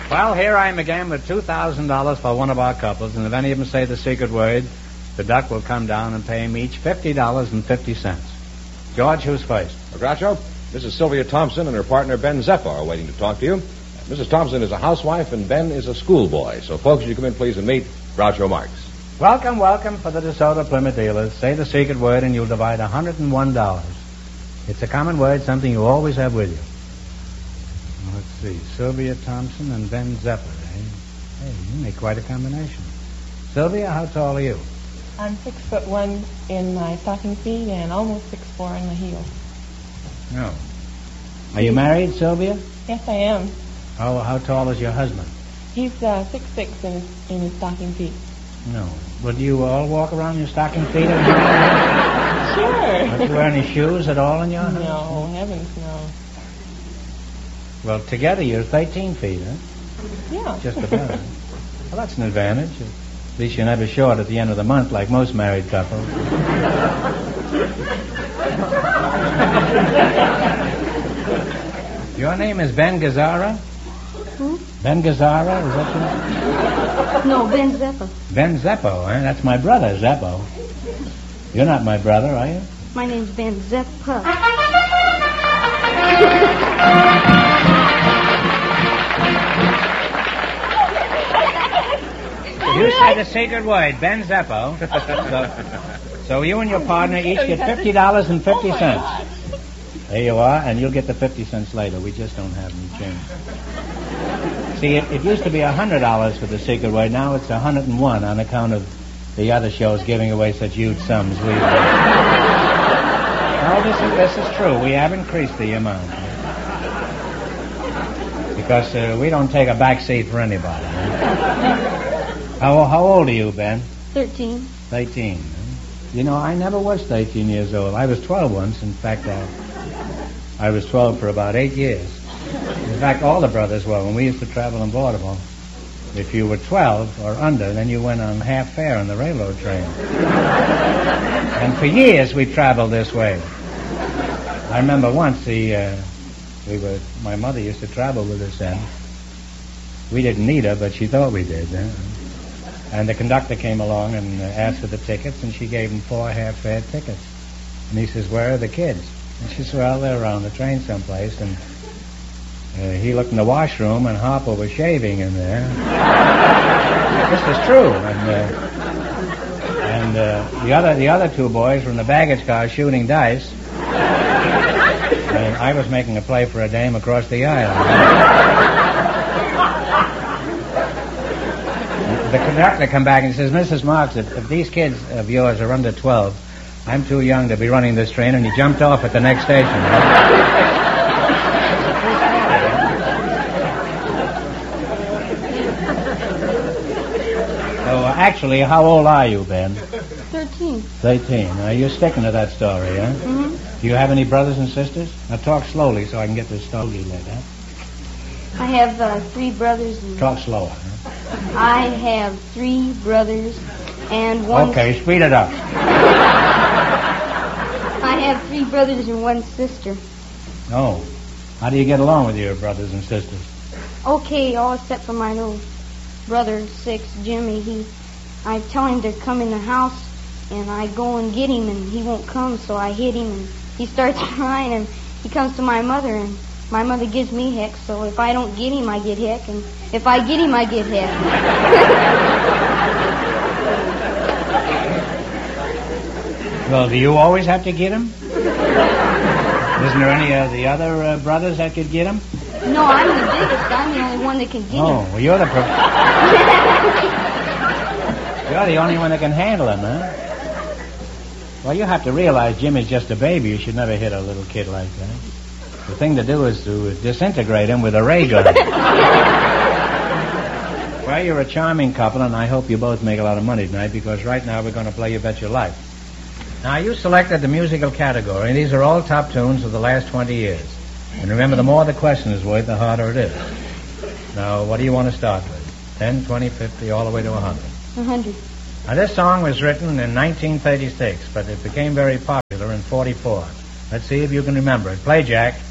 Well, here I am again with $2,000 for one of our couples, and if any of them say the secret word, the duck will come down and pay them each $50.50. George, who's first? Groucho, Mrs. Sylvia Thompson and her partner Ben Zeppo are waiting to talk to you. Mrs. Thompson is a housewife and Ben is a schoolboy. So, folks, you come in, please, and meet Groucho Marx. Welcome for the DeSoto Plymouth dealers. Say the secret word and you'll divide $101. It's a common word, something you always have with you. Let's see, Sylvia Thompson and Ben Zeppo, eh? Hey, you make quite a combination. Sylvia, how tall are you? I'm 6'1" in my stocking feet and almost 6'4" in my heels. No. Are you married, Sylvia? Yes, I am. How tall is your husband? He's 6'6" in his stocking feet. No. Would you all walk around in your stocking feet? Sure. Don't you wear any shoes at all in your house? No, heavens, no. Well, together you're 13 feet, huh? Yeah. Just about. Well, that's an advantage. At least you're never short at the end of the month like most married couples. Your name is Ben Gazzara? Who? Ben Gazzara, is that your name? No, Ben Zeppo. Ben Zeppo, eh? That's my brother, Zeppo. You're not my brother, are you? My name's Ben Zeppo. You say the secret word, Ben Zeppo. So you and your partner each get $50.50. There you are, and you'll get the 50 cents later. We just don't have any change. See, it used to be $100 for the secret word. Now it's $101 on account of the other shows giving away such huge sums. No, this is true. We have increased the amount. Because we don't take a back seat for anybody. How old are you, Ben? 13. 13. You know, I never was 13 years old. I was 12 once. In fact, I was 12 for about 8 years. In fact, all the brothers were. When we used to travel in Baltimore, if you were 12 or under, then you went on half fare on the railroad train. And for years we traveled this way. I remember once my mother used to travel with us then. We didn't need her, but she thought we did. And the conductor came along and asked for the tickets, and she gave him 4 half-fare tickets. And he says, "Where are the kids?" And she said, "Well, they're around the train someplace." And he looked in the washroom, and Harper was shaving in there. This is true. And the other 2 boys were in the baggage car shooting dice. And I was making a play for a dame across the aisle. The conductor come back and says, "Mrs. Marx, if these kids of yours are under 12, I'm too young to be running this train," and he jumped off at the next station. So, actually, how old are you, Ben? 13. 13. Now, you're sticking to that story, huh? Mm-hmm. Do you have any brothers and sisters? Now, talk slowly so I can get this stogie lit, huh? I have 3 brothers. Talk slower, huh? I have 3 brothers and 1... Okay, speed it up. I have 3 brothers and 1 sister. Oh. How do you get along with your brothers and sisters? Okay, all except for my little brother, 6, Jimmy. I tell him to come in the house, and I go and get him, and he won't come, so I hit him, and he starts crying, and he comes to my mother, and my mother gives me heck, so if I don't get him, I get heck, and if I get him, I get heck. Well, do you always have to get him? Isn't there any of the other brothers that could get him? No, I'm the biggest. I'm the only one that can get him. Oh, well, you're the only one that can handle him, huh? Well, you have to realize Jimmy's just a baby. You should never hit a little kid like that. The thing to do is to disintegrate him with a ray gun. Well, you're a charming couple, and I hope you both make a lot of money tonight, because right now we're going to play You Bet Your Life. Now, you selected the musical category, and these are all top tunes of the last 20 years. And remember, the more the question is worth, the harder it is. Now, what do you want to start with? 10, 20, 50, all the way to 100? 100. Now, this song was written in 1936, but it became very popular in 44. Let's see if you can remember it. Play, Jack.